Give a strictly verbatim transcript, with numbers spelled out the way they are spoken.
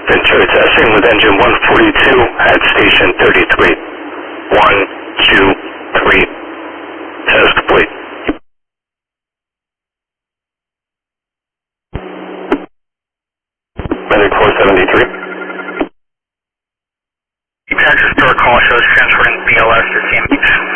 Ventura testing with engine one forty-two at station thirty-three. One, two, three. Test complete. Medic four seventy-three. Texas Store call shows transferring B L S to C M H.